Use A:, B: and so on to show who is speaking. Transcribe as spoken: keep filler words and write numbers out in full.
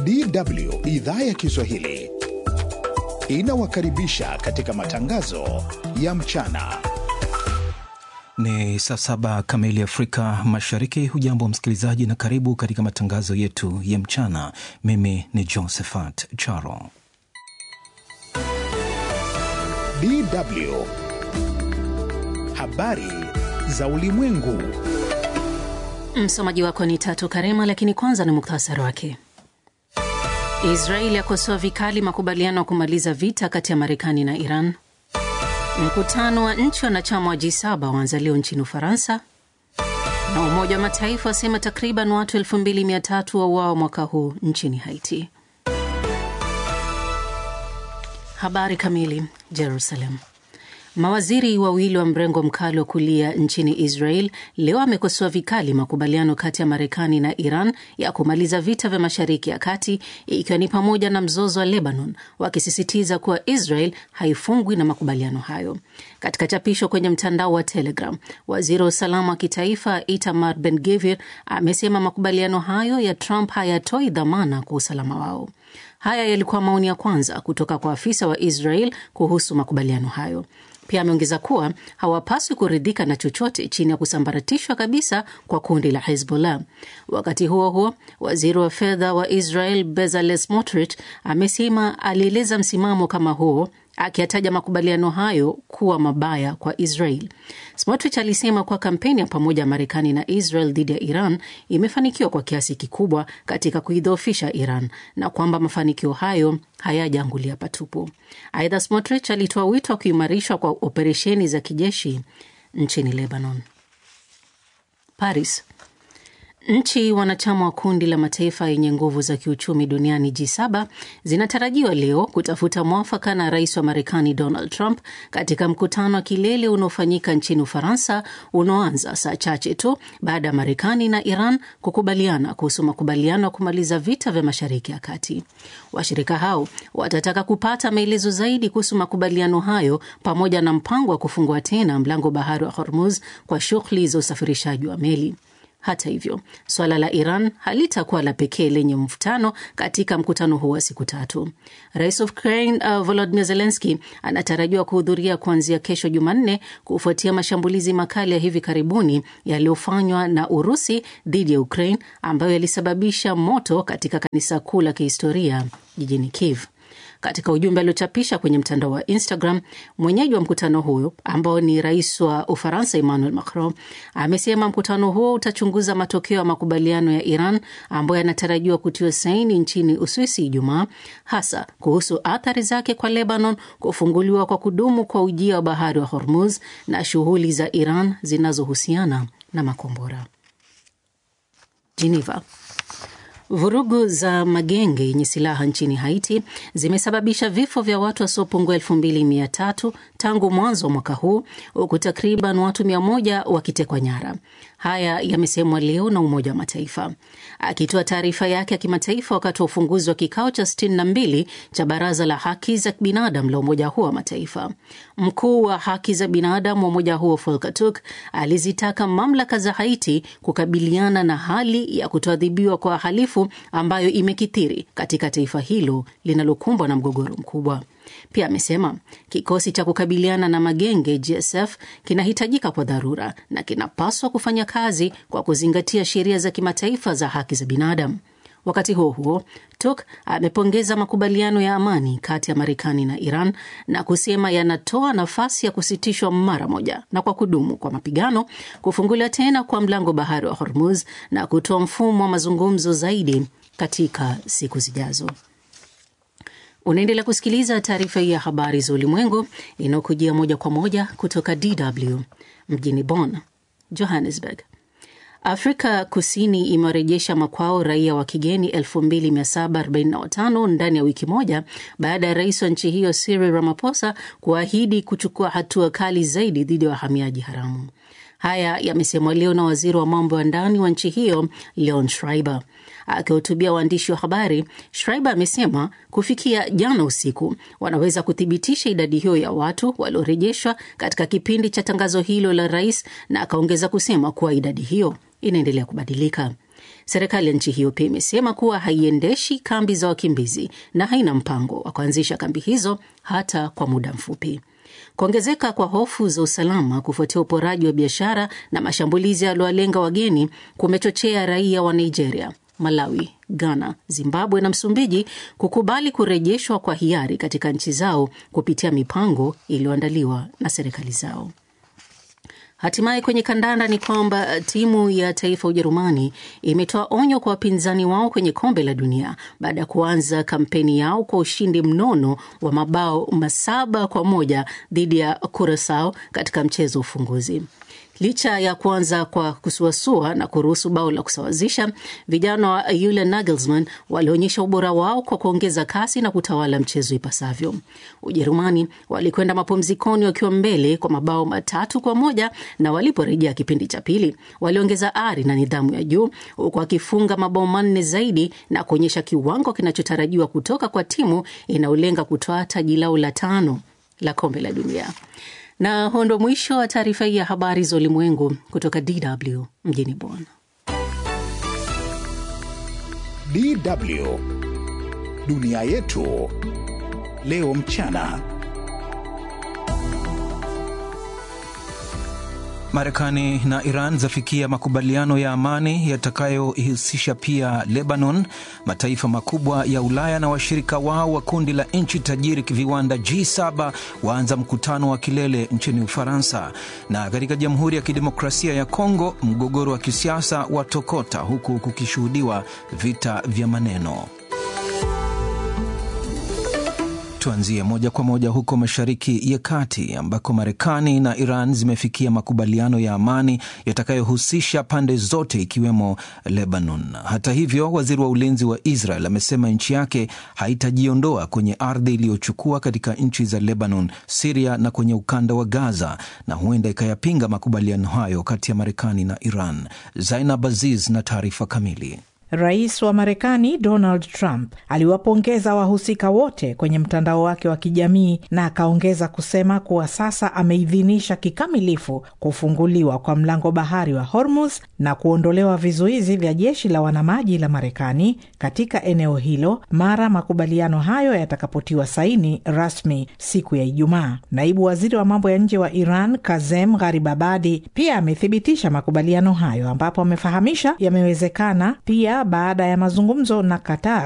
A: D W idhaa ya Kiswahili inawakaribisha katika matangazo ya mchana.
B: Ni saa saba kamili Afrika Mashariki. Hujambo msikilizaji na karibu katika matangazo yetu ya mchana. Mimi ni Josephat Charo.
A: D W habari za ulimwengu.
C: Msomaji wako ni Tatu Karema, lakini kwanza ni muktasari wake. Israeli yakosoa vikali makubaliano ya kumaliza vita kati ya Marekani na Iran. Mkutano wa nchi wanachama wa G saba waanza leo nchini Ufaransa. Na Umoja wa Mataifa wasema takriban watu elfu mbili mia tatu wauawa mwaka huu nchini Haiti. Habari kamili. Jerusalem. Mawaziri wawili wa mrengo mkali wa kulia nchini Israel leo amekosoa vikali makubaliano kati ya Marekani na Iran ya kumaliza vita vya Mashariki ya Kati, ikiwa ni pamoja na mzozo wa Lebanon, wakisisitiza kuwa Israel haifungwi na makubaliano hayo. Katika chapisho kwenye mtandao wa Telegram, waziri wa usalama wa kitaifa Itamar Ben-Gvir amesema makubaliano hayo ya Trump hayatoi dhamana kwa usalama wao. Haya yalikuwa maoni ya kwanza kutoka kwa afisa wa Israel kuhusu makubaliano hayo. Pia ameongeza kuwa hawapaswi kuridhika na chochote chini ya kusambaratishwa kabisa kwa kundi la Hezbollah. Wakati huo huo, waziri wa fedha wa Israel Bezalel Smotrich amesema alieleza msimamo kama huo, akiyataja makubaliano hayo kuwa mabaya kwa Israel. Smotrich alisema kwa kampeni ya pamoja Marekani na Israel dhidi ya Iran imefanikiwa kwa kiasi kikubwa katika kuidhoofisha Iran na kwamba mafanikio hayo hayajaangulia patupu. Aidha, Smotrich alitoa wito wa kuimarishwa kwa operesheni za kijeshi nchini Lebanon. Paris. Nchi wanachama wa kundi la mataifa yenye nguvu za kiuchumi duniani G saba zinatarajiwa leo kutafuta mwafaka na rais wa Marekani Donald Trump katika mkutano wa kilele unaofanyika nchini Ufaransa, unaoanza saa chache tu baada ya Marekani na Iran kukubaliana kuhusu makubaliano ya kumaliza vita vya Mashariki ya Kati. Washirika hao watataka kupata maelezo zaidi kuhusu makubaliano hayo pamoja na mpango wa kufungua tena mlango bahari wa Hormuz kwa shughuli za usafirishaji wa meli. Hata hivyo, swala la Iran halitakuwa la pekee lenye mvutano katika mkutano huu wa siku tatu. Rais of Ukraine uh, Volodymyr Zelensky anatarajiwa kuhudhuria kuanzia kesho Jumanne kufuatia mashambulizi makali ya hivi karibuni yaliyofanywa na Urusi dhidi ya Ukraine ambayo yalisababisha moto katika kanisa kuu la kihistoria jijini Kiev. Katika ujumbe aliochapisha kwenye mtandao wa Instagram, mwenyeji wa mkutano huo ambao ni rais wa Ufaransa Emmanuel Macron amesema mkutano huo utachunguza matokeo ya makubaliano ya Iran ambayo yanatarajiwa kutiwa saini nchini Uswisi Ijumaa, hasa kuhusu athari zake kwa Lebanon, kufunguliwa kwa kudumu kwa ujia wa bahari wa Hormuz na shughuli za Iran zinazohusiana na makombora. Geneva. Vurugu za magenge yenye silaha nchini Haiti zimesababisha vifo vya watu wasiopungua elfu mbili mia tatu tangu mwanzo wa mwaka huu, huku takriban watu mia moja wakitekwa nyara. Haya yamesemwa leo na Umoja wa Mataifa. Akitoa taarifa yake ya kimataifa wakati wa ufunguzi wa kikao cha sitini na mbili cha Baraza la Haki za Binadamu la Umoja huo wa Mataifa, mkuu wa haki za binadamu wa umoja huo Volker Turk alizitaka mamlaka za Haiti kukabiliana na hali ya kutoadhibiwa kwa wahalifu ambayo imekithiri katika taifa hilo linalokumbwa na mgogoro mkubwa. Pia amesema kikosi cha kukabiliana na magenge G S F kinahitajika kwa dharura na kinapaswa kufanya kazi kwa kuzingatia sheria za kimataifa za haki za binadamu. Wakati huo huo, Turk amepongeza makubaliano ya amani kati ya Marekani na Iran na kusema yanatoa nafasi ya kusitishwa mara moja na kwa kudumu kwa mapigano, kufunguliwa tena kwa mlango bahari wa Hormuz na kutoa mfumo wa mazungumzo zaidi katika siku zijazo. Unaendelea kusikiliza taarifa hii ya habari za ulimwengu inayokujia moja kwa moja kutoka D W mjini Bonn, Johannesburg. Afrika Kusini imerejesha makwao raia wa kigeni elfu mbili mia saba arobaini na tano ndani ya wiki moja baada ya rais wa nchi hiyo Cyril Ramaphosa kuahidi kuchukua hatua kali zaidi dhidi ya wahamiaji haramu. Haya yamesemwa leo na waziri wa mambo ya ndani wa nchi hiyo Leon Schreiber. Akihutubia waandishi wa habari, Schreiber amesema kufikia jana usiku wanaweza kuthibitisha idadi hiyo ya watu waliorejeshwa katika kipindi cha tangazo hilo la rais, na akaongeza kusema kuwa idadi hiyo inaendelea kubadilika. Serikali ya nchi hiyo pia imesema kuwa haiendeshi kambi za wakimbizi na haina mpango wa kuanzisha kambi hizo hata kwa muda mfupi. Kuongezeka kwa hofu za usalama kufuatia uporaji wa biashara na mashambulizi yaliyolenga wageni kumechochea raia wa Nigeria, Malawi, Ghana, Zimbabwe na Msumbiji kukubali kurejeshwa kwa hiari katika nchi zao kupitia mipango iliyoandaliwa na serikali zao. Hatimaye kwenye kandanda ni kwamba timu ya taifa Ujerumani imetoa onyo kwa wapinzani wao kwenye kombe la dunia baada ya kuanza kampeni yao kwa ushindi mnono wa mabao masaba kwa moja dhidi ya Curaçao katika mchezo ufunguzi. Licha ya kuanza kwa kusuasua na kuruhusu bao la kusawazisha, vijana wa Julian Nagelsmann walionyesha ubora wao kwa kuongeza kasi na kutawala mchezo ipasavyo. Ujerumani walikwenda mapumzikoni wakiwa mbele kwa mabao matatu kwa moja, na waliporejea kipindi cha pili waliongeza ari na nidhamu ya juu, huku wakifunga mabao manne zaidi na kuonyesha kiwango kinachotarajiwa kutoka kwa timu inayolenga kutoa taji lao la tano la kombe la dunia. Na hondo mwisho wa taarifa hii ya habari za ulimwengu kutoka D W mjini Bonn.
A: D W Dunia yetu leo mchana.
B: Marekani na Iran zafikia makubaliano ya amani yatakayohusisha pia Lebanon. Mataifa makubwa ya Ulaya na washirika wao wa kundi la nchi tajiri kiviwanda G saba waanza mkutano wa kilele nchini Ufaransa. Na katika Jamhuri ya Kidemokrasia ya Kongo, mgogoro wa kisiasa watokota huku kukishuhudiwa vita vya maneno. Tuanzie moja kwa moja huko Mashariki ya Kati ambako Marekani na Iran zimefikia makubaliano ya amani yatakayohusisha pande zote ikiwemo Lebanon. Hata hivyo, waziri wa ulinzi wa Israel amesema nchi yake haitajiondoa kwenye ardhi iliyochukua katika nchi za Lebanon, Syria na kwenye ukanda wa Gaza, na huenda ikayapinga makubaliano hayo kati ya Marekani na Iran. Zainab Aziz na taarifa kamili.
D: Rais wa Marekani Donald Trump aliwapongeza wahusika wote kwenye mtandao wake wa kijamii na akaongeza kusema kuwa sasa ameidhinisha kikamilifu kufunguliwa kwa mlango bahari wa Hormuz na kuondolewa vizuizi vya jeshi la wanamaji la Marekani katika eneo hilo mara makubaliano hayo yatakapotiwa saini rasmi siku ya Ijumaa. Naibu waziri wa mambo ya nje wa Iran Kazem Gharibabadi pia amethibitisha makubaliano hayo, ambapo amefahamisha yamewezekana pia baada ya mazungumzo na Qatar